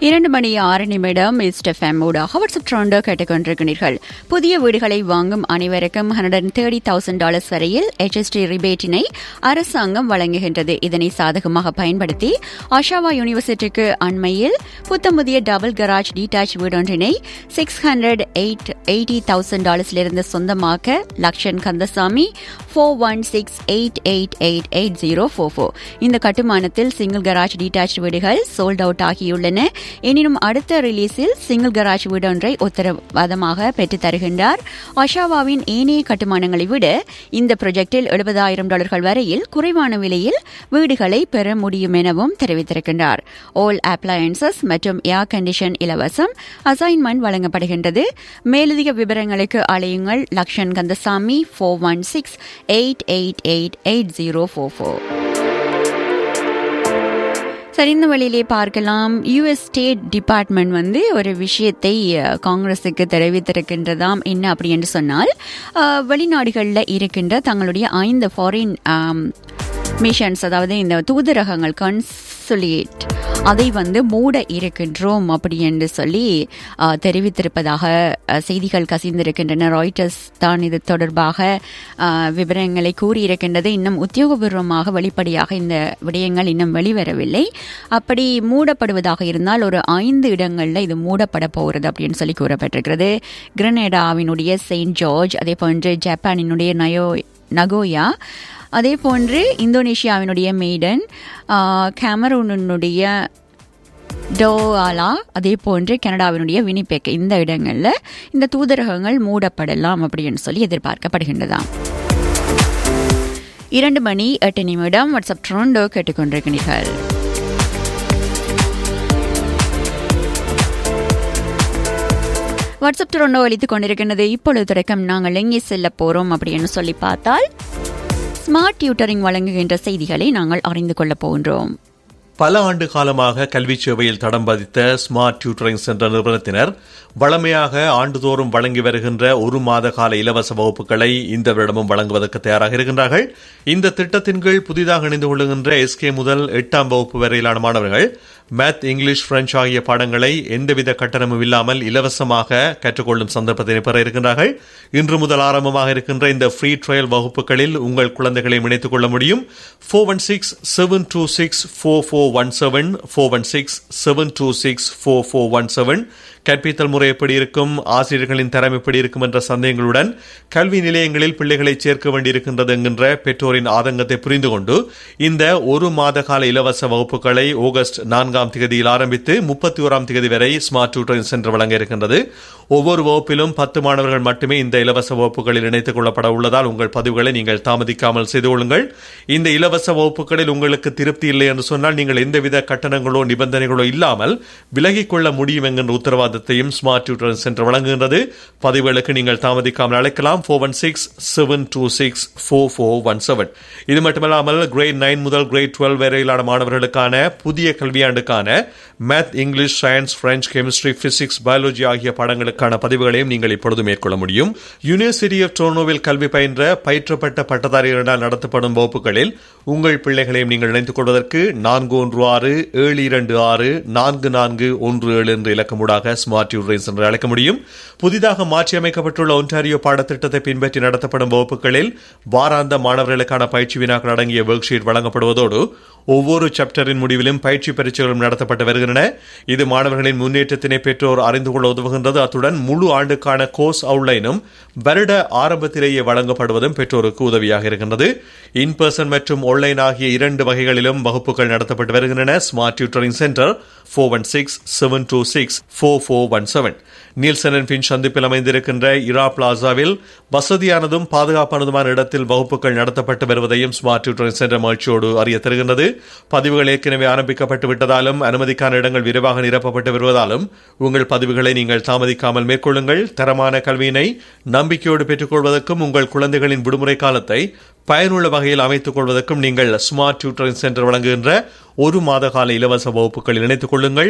2:06 east FM ஊடாக WhatsApp ட்ரெண்டோ கேட்டுக்கொண்டிருக்கிறீர்கள். புதிய வீடுகளை வாங்கும் அனைவருக்கும் $130,000 வரையில் HST ரிபேட்டினை அரசாங்கம் வழங்குகின்றது. இதனை சாதகமாக பயன்படுத்தி ஆஷாவா யூனிவர்சிட்டிக்கு அண்மையில் புத்தமுதிய டபுள் கராஜ் டீடாச் வீடொன்றினை $680,000 சொந்தமாக்க லக்ஷன் கந்தசாமி 4168888044. இந்த கட்டுமானத்தில் சிங்கிள் கராஜ் டீடாச் வீடுகள் சோல்ட் அவுட் ஆகியுள்ளன. எனினும் அடுத்த ரிலீஸில் சிங்கிள் கராஜ் வீடொன்றை உத்தரவாதமாக பெற்றுத் தருகின்றார். ஆஷாவாவின் ஏனைய கட்டுமானங்களை விட இந்த ப்ராஜெக்டில் $70,000 வரையில் குறைவான விலையில் வீடுகளை பெற முடியும் எனவும் தெரிவித்திருக்கின்றார். ஆல் அப்ளையன்சஸ் மற்றும் ஏர் கண்டிஷன் இலவசம். அசைன்மெண்ட் வழங்கப்படுகின்றது. மேலதிக விவரங்களுக்கு அழையுங்கள் லக்ஷன் கந்தசாமி 4168888044. சரி, இந்த வழியிலே பார்க்கலாம். US ஸ்டேட் டிபார்ட்மெண்ட் ஒரு விஷயத்தை காங்கிரஸுக்கு தெரிவித்திருக்கின்றதாம். என்ன அப்படி என்று சொன்னால், வெளிநாடுகளில் இருக்கின்ற தங்களுடைய 5 ஃபாரின் மிஷன்ஸ், அதாவது இந்த தூதரகங்கள் கன்சுலேட், அதை மூட இருக்கின்றோம் அப்படி என்று சொல்லி தெரிவித்திருப்பதாக செய்திகள் கசிந்திருக்கின்றன. ராய்டர்ஸ் தான் இது தொடர்பாக விவரங்களை கூறியிருக்கின்றது. இன்னும் உத்தியோகபூர்வமாக வெளிப்படையாக இந்த விடயங்கள் இன்னும் வெளிவரவில்லை. அப்படி மூடப்படுவதாக இருந்தால் ஒரு 5 இடங்களில் இது மூடப்பட போகிறது அப்படின்னு சொல்லி கூறப்பட்டிருக்கிறது. கிரனேடாவினுடைய செயின்ட் ஜார்ஜ், அதே போன்று ஜப்பானினுடைய நகோயா, அதே போன்று இந்தோனேஷியாவினுடைய மெய்டன், கேமரூனுடைய டோஆலா, அதே போன்று கனடாவினுடைய வினிபெக், இந்த இடங்களில் இந்த தூதரகங்கள் மூடப்படலாம் அப்படின்னு சொல்லி எதிர்பார்க்கப்படுகின்றதாம். 2:08 வாட்ஸ்அப் ட்ரெண்டோ கேட்டுக்கொண்டிருக்கிறீர்கள். வாட்ஸ்அப் ட்ரெண்டோ அளித்துக் கொண்டிருக்கின்றது. இப்பொழுது தொடக்கம் நாங்கள் எங்கே செல்ல போறோம் அப்படின்னு சொல்லி பார்த்தால், ஸ்மார்ட் டியூட்டரிங் வழங்குகின்ற செய்திகளை நாங்கள் அறிந்து கொள்ள போகின்றோம். பல ஆண்டு காலமாக கல்வி சேவையில் தடம் பதித்த ஸ்மார்ட் டியூட்டரிங் சென்டர் நிறுவனத்தினர் வழமையாக ஆண்டுதோறும் வழங்கி வருகின்ற 1 மாத கால இலவச வகுப்புகளை இந்த வருடமும் வழங்குவதற்கு தயாராக இருக்கின்றார்கள். இந்த திட்டத்தின் கீழ் புதிதாக இணைந்து கொள்ளுகின்ற SK முதல் 8ஆம் வகுப்பு வரையிலான மாணவர்கள் மேத், இங்கிலீஷ், பிரெஞ்சு ஆகிய பாடங்களை எந்தவித கட்டணமும் இல்லாமல் இலவசமாக கற்றுக்கொள்ளும் சந்தர்ப்பத்தை பெற இருக்கின்றார்கள். இன்று முதல் ஆரம்பமாக இருக்கின்ற இந்த ஃப்ரீ ட்ரையல் வகுப்புகளில் உங்கள் குழந்தைகளை இணைத்துக் கொள்ள முடியும். 416-726-4417 416-726-4417. கற்பித்தல் முறை எப்படி இருக்கும், ஆசிரியர்களின் தரம் எப்படி இருக்கும் என்ற சந்தேகங்களுடன் கல்வி நிலையங்களில் பிள்ளைகளை சேர்க்க வேண்டியிருக்கின்றது என்கின்ற பெற்றோரின் ஆதங்கத்தை புரிந்து கொண்டு இந்த 1 மாத கால இலவச வகுப்புகளை ஆகஸ்ட் 4ஆம் தேதியில் ஆரம்பித்து 31ஆம் தேதி வரை ஸ்மார்ட் டியூட்டரிங் சென்டர் வழங்க இருக்கின்றது. ஒவ்வொரு வகுப்பிலும் 10 மாணவர்கள் மட்டுமே இந்த இலவச வகுப்புகளில் இணைத்துக் கொள்ளப்பட உள்ளதால் உங்கள் பதிவுகளை நீங்கள் தாமதிக்காமல் செய்து கொள்ளுங்கள். இந்த இலவச வகுப்புகளில் உங்களுக்கு திருப்தி இல்லை என்று சொன்னால் நீங்கள் எந்தவித கட்டணங்களோ நிபந்தனைகளோ இல்லாமல் விலகிக் கொள்ள முடியும் என்கின்ற உத்தரவாதத்தையும் ஸ்மார்ட் டியூட்டரிங் சென்டர் வழங்குகின்றது. பதிவுகளுக்கு நீங்கள் தாமதிக்காமல் அழைக்கலாம். 416-726-4417. இது மட்டுமல்லாமல் கிரேட் 9 முதல் கிரேட் 12 வரையிலான மாணவர்களுக்கான புதிய கல்வியாண்டுக்கான math, English, science, French, chemistry, physics, biology ஆகிய பாடங்களுக்கான பதிவுகளையும் நீங்கள் இப்பொழுது மேற்கொள்ள முடியும். யூனிவர்சிட்டி ஆஃப் டொரண்டோவில் கல்வி பயின்ற பயிற்றப்பட்ட பட்டதாரிகளினால் நடத்தப்படும் வகுப்புகளில் உங்கள் பிள்ளைகளையும் நீங்கள் இணைத்துக் கொள்வதற்கு 416-726-4417 என்ற இலக்கமூடாக ஸ்மார்ட் டியூட்டரிங் சென்டர் அழைக்க முடியும். புதிதாக மாற்றியமைக்கப்பட்டுள்ள ஒன்டாரியோ பாடத்திட்டத்தை பின்பற்றி நடத்தப்படும் வகுப்புகளில் வாராந்த மாணவர்களுக்கான பயிற்சி வினாக்கள் அடங்கிய ஒர்க் ஷீட் வழங்கப்படுவதோடு ஒவ்வொரு சாப்டரின் முடிவிலும் பயிற்சி பரீட்சைகளும் நடத்தப்பட்டு வருகின்றன. இது மாணவர்களின் முன்னேற்றத்தினை பெற்றோர் அறிந்து கொள்ள உதவுகின்றது. அத்துடன் முழு ஆண்டுக்கான கோர்ஸ் அவுட்லைனும் வருட ஆரம்பத்திலேயே வழங்கப்படுவதும் பெற்றோருக்கு உதவியாக இருக்கின்றது. இன் பர்சன் மற்றும் ஆன்லைன் ஆகிய 2 வகைகளிலும் வகுப்புகள் நடத்தப்பட்டு வருகின்றன. Smart tutoring centre 416-726-4417. Nielsen and pinch சந்திப்பில் அமைந்திருக்கின்ற இரா பிளாசாவில் வசதியானதும் பாதுகாப்பானதுமான இடத்தில் வகுப்புகள் நடத்தப்பட்டு வருவதையும் ஸ்மார்ட் டியூட்டரிங் சென்டர் மகிழ்ச்சியோடு அறிய தருகின்றது. பதிவுகள் ஏற்கனவே ஆரம்பிக்கப்பட்டு விட்டதாலும் அனுமதிக்கான இடங்கள் விரைவாக நிரப்பப்பட்டு வருவதாலும் உங்கள் பதிவுகளை நீங்கள் தாமதிக்காமல் மேற்கொள்ளுங்கள். தரமான கல்வியினை நம்பிக்கையோடு பெற்றுக்கொள்வதற்கும் உங்கள் குழந்தைகளின் விடுமுறை காலத்தை பயனுள்ள வகையில் அமைத்துக் கொள்வதற்கும் நீங்கள் ஸ்மார்ட் டியூட்டரிங் சென்டர் வழங்குகின்ற 1 மாத கால இலவச வகுப்புகளில் இணைத்துக் கொள்ளுங்கள்.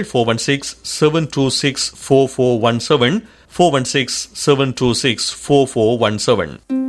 416-726-4417 416-726-4417.